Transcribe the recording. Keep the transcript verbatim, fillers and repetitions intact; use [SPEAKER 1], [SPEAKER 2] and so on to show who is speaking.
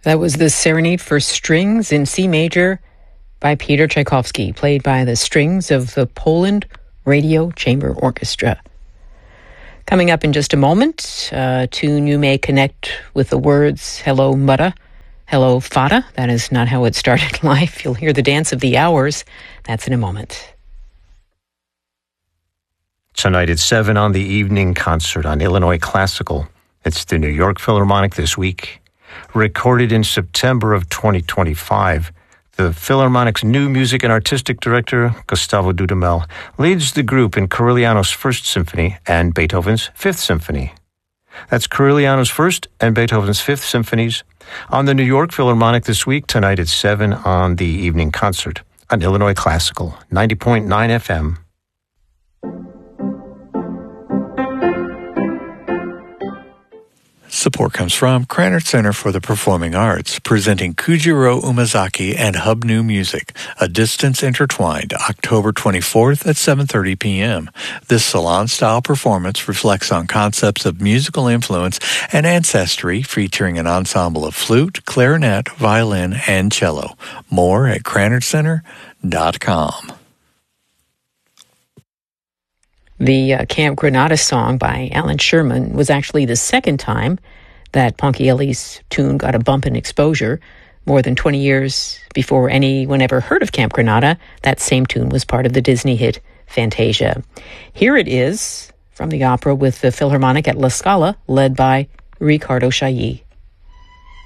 [SPEAKER 1] That was the Serenade for Strings in C major by Peter Tchaikovsky, played by the strings of the Poland Radio Chamber Orchestra. Coming up in just a moment, a tune you may connect with the words Hello Mutta, Hello Fata. That is not how it started life. You'll hear the Dance of the Hours. That's in a moment.
[SPEAKER 2] Tonight at seven on the evening concert on Illinois Classical. It's the New York Philharmonic this week. Recorded in September of twenty twenty-five, the Philharmonic's new music and artistic director, Gustavo Dudamel, leads the group in Corelliano's First Symphony and Beethoven's Fifth Symphony. That's Corelliano's First and Beethoven's Fifth Symphonies on the New York Philharmonic this week, tonight at seven on the evening concert on Illinois Classical, ninety point nine F M.
[SPEAKER 3] Support comes from Krannert Center for the Performing Arts, presenting Kujiro Umezaki and Hub New Music, A Distance Intertwined, October twenty-fourth at seven thirty p.m. This salon-style performance reflects on concepts of musical influence and ancestry, featuring an ensemble of flute, clarinet, violin, and cello. More at krannert center dot com.
[SPEAKER 1] The uh, Camp Granada song by Alan Sherman was actually the second time that Ponchielli's tune got a bump in exposure. More than twenty years before anyone ever heard of Camp Granada, that same tune was part of the Disney hit Fantasia. Here it is from the opera with the Philharmonic at La Scala, led by Riccardo Chailly.